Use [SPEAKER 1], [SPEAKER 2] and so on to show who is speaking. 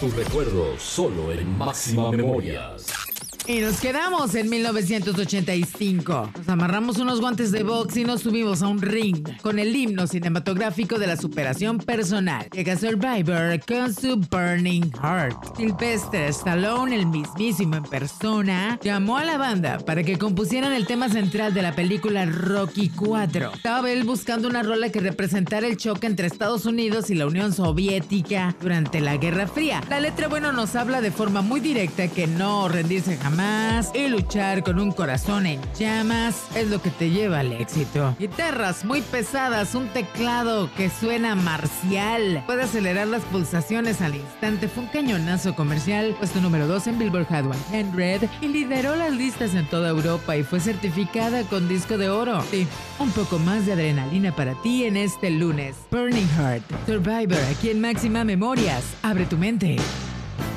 [SPEAKER 1] tus recuerdos solo en Máxima Memorias.
[SPEAKER 2] Y nos quedamos en 1985. Nos amarramos unos guantes de box y nos subimos a un ring con el himno cinematográfico de la superación personal. Llega Survivor con su Burning Heart. Sylvester Stallone, el mismísimo en persona, llamó a la banda para que compusieran el tema central de la película Rocky IV. Estaba él buscando una rola que representara el choque entre Estados Unidos y la Unión Soviética durante la Guerra Fría. La letra, bueno, nos habla de forma muy directa que no rendirse jamás y luchar con un corazón en llamas es lo que te lleva al éxito. Guitarras muy pesadas, un teclado que suena marcial, puede acelerar las pulsaciones al instante. Fue un cañonazo comercial, puesto número 2 en Billboard Hot 100 y lideró las listas en toda Europa y fue certificada con disco de oro. Sí, un poco más de adrenalina para ti en este lunes. Burning Heart, Survivor, aquí en Máxima Memorias. Abre tu mente.